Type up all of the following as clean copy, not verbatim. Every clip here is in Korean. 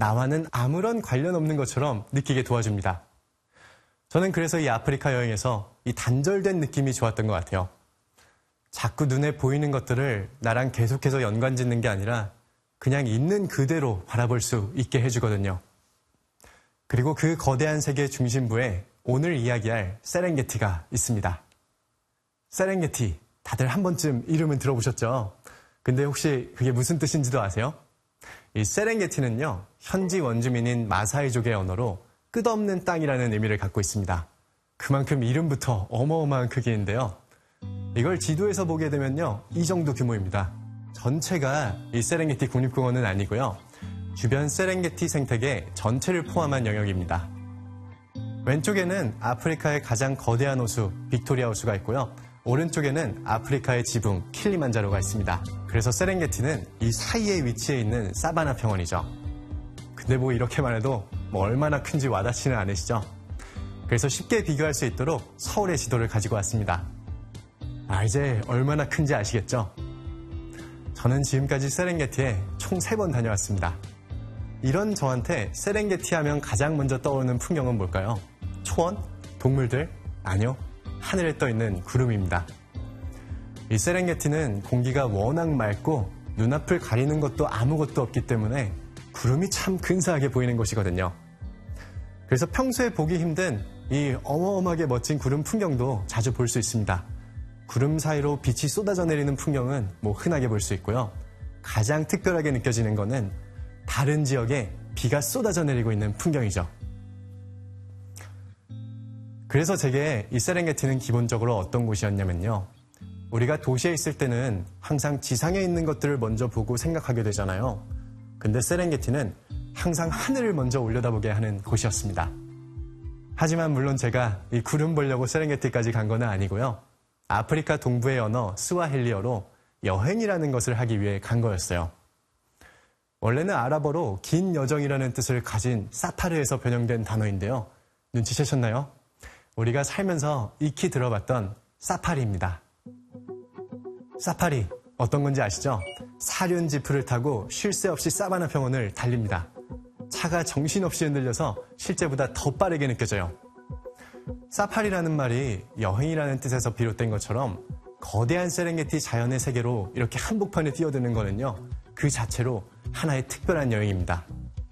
나와는 아무런 관련 없는 것처럼 느끼게 도와줍니다. 저는 그래서 이 아프리카 여행에서 이 단절된 느낌이 좋았던 것 같아요. 자꾸 눈에 보이는 것들을 나랑 계속해서 연관짓는 게 아니라 그냥 있는 그대로 바라볼 수 있게 해주거든요. 그리고 그 거대한 세계 중심부에 오늘 이야기할 세렝게티가 있습니다. 세렝게티, 다들 한 번쯤 이름은 들어보셨죠? 근데 혹시 그게 무슨 뜻인지도 아세요? 이 세렝게티는요, 현지 원주민인 마사이족의 언어로 끝없는 땅이라는 의미를 갖고 있습니다. 그만큼 이름부터 어마어마한 크기인데요. 이걸 지도에서 보게 되면요, 이 정도 규모입니다. 전체가 이 세렝게티 국립공원은 아니고요. 주변 세렝게티 생태계 전체를 포함한 영역입니다. 왼쪽에는 아프리카의 가장 거대한 호수 빅토리아 호수가 있고요. 오른쪽에는 아프리카의 지붕 킬리만자로가 있습니다. 그래서 세렝게티는 이 사이에 위치해 있는 사바나 평원이죠. 근데 뭐 이렇게만 해도 뭐 얼마나 큰지 와닿지는 않으시죠? 그래서 쉽게 비교할 수 있도록 서울의 지도를 가지고 왔습니다. 이제 얼마나 큰지 아시겠죠? 저는 지금까지 세렝게티에 총 3번 다녀왔습니다. 이런 저한테 세렝게티 하면 가장 먼저 떠오르는 풍경은 뭘까요? 초원? 동물들? 아니요. 하늘에 떠있는 구름입니다. 이 세렝게티는 공기가 워낙 맑고 눈앞을 가리는 것도 아무것도 없기 때문에 구름이 참 근사하게 보이는 곳이거든요. 그래서 평소에 보기 힘든 이 어마어마하게 멋진 구름 풍경도 자주 볼 수 있습니다. 구름 사이로 빛이 쏟아져 내리는 풍경은 뭐 흔하게 볼 수 있고요. 가장 특별하게 느껴지는 거는 다른 지역에 비가 쏟아져 내리고 있는 풍경이죠. 그래서 제게 이 세렝게티는 기본적으로 어떤 곳이었냐면요. 우리가 도시에 있을 때는 항상 지상에 있는 것들을 먼저 보고 생각하게 되잖아요. 근데 세렝게티는 항상 하늘을 먼저 올려다보게 하는 곳이었습니다. 하지만 물론 제가 이 구름 보려고 세렝게티까지 간 건 아니고요. 아프리카 동부의 언어 스와힐리어로 여행이라는 것을 하기 위해 간 거였어요. 원래는 아랍어로 긴 여정이라는 뜻을 가진 사파르에서 변형된 단어인데요. 눈치채셨나요? 우리가 살면서 익히 들어봤던 사파리입니다. 사파리, 어떤 건지 아시죠? 사륜 지프를 타고 쉴 새 없이 사바나 평원을 달립니다. 차가 정신없이 흔들려서 실제보다 더 빠르게 느껴져요. 사파리라는 말이 여행이라는 뜻에서 비롯된 것처럼 거대한 세렝게티 자연의 세계로 이렇게 한복판에 뛰어드는 거는요, 그 자체로 하나의 특별한 여행입니다.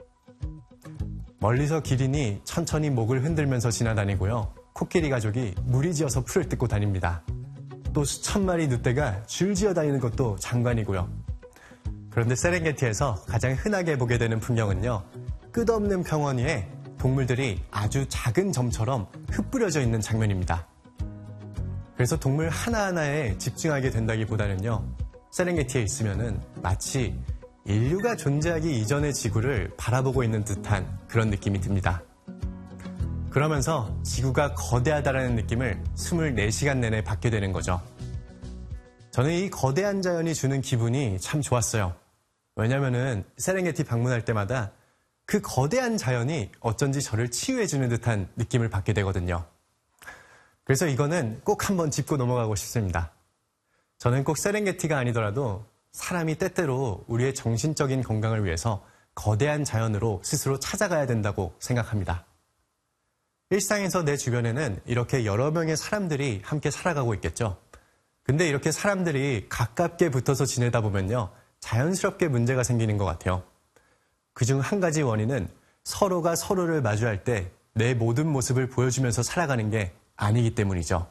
멀리서 기린이 천천히 목을 흔들면서 지나다니고요. 코끼리 가족이 무리지어서 풀을 뜯고 다닙니다. 또 수천 마리 늑대가 줄지어 다니는 것도 장관이고요. 그런데 세렝게티에서 가장 흔하게 보게 되는 풍경은요, 끝없는 평원 위에 동물들이 아주 작은 점처럼 흩뿌려져 있는 장면입니다. 그래서 동물 하나하나에 집중하게 된다기보다는요, 세렝게티에 있으면은 마치 인류가 존재하기 이전의 지구를 바라보고 있는 듯한 그런 느낌이 듭니다. 그러면서 지구가 거대하다라는 느낌을 24시간 내내 받게 되는 거죠. 저는 이 거대한 자연이 주는 기분이 참 좋았어요. 왜냐면은 세렝게티 방문할 때마다 그 거대한 자연이 어쩐지 저를 치유해주는 듯한 느낌을 받게 되거든요. 그래서 이거는 꼭 한번 짚고 넘어가고 싶습니다. 저는 꼭 세렝게티가 아니더라도 사람이 때때로 우리의 정신적인 건강을 위해서 거대한 자연으로 스스로 찾아가야 된다고 생각합니다. 일상에서 내 주변에는 이렇게 여러 명의 사람들이 함께 살아가고 있겠죠. 근데 이렇게 사람들이 가깝게 붙어서 지내다 보면요, 자연스럽게 문제가 생기는 것 같아요. 그중 한 가지 원인은 서로가 서로를 마주할 때 내 모든 모습을 보여주면서 살아가는 게 아니기 때문이죠.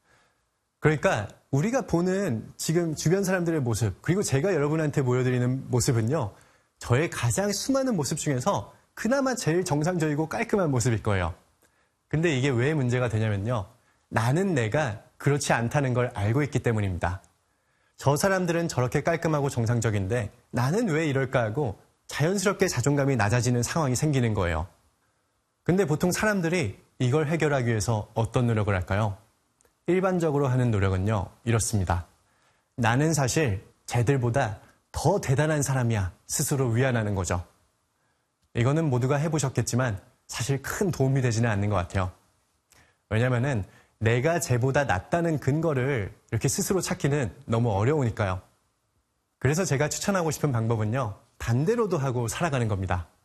그러니까 우리가 보는 지금 주변 사람들의 모습, 그리고 제가 여러분한테 보여드리는 모습은요, 저의 가장 수많은 모습 중에서 그나마 제일 정상적이고 깔끔한 모습일 거예요. 근데 이게 왜 문제가 되냐면요, 나는 내가 그렇지 않다는 걸 알고 있기 때문입니다. 저 사람들은 저렇게 깔끔하고 정상적인데 나는 왜 이럴까 하고 자연스럽게 자존감이 낮아지는 상황이 생기는 거예요. 근데 보통 사람들이 이걸 해결하기 위해서 어떤 노력을 할까요? 일반적으로 하는 노력은요, 이렇습니다. 나는 사실 쟤들보다 더 대단한 사람이야 스스로 위안하는 거죠. 이거는 모두가 해보셨겠지만 사실 큰 도움이 되지는 않는 것 같아요. 왜냐면은 내가 쟤보다 낫다는 근거를 이렇게 스스로 찾기는 너무 어려우니까요. 그래서 제가 추천하고 싶은 방법은요, 반대로도 하고 살아가는 겁니다.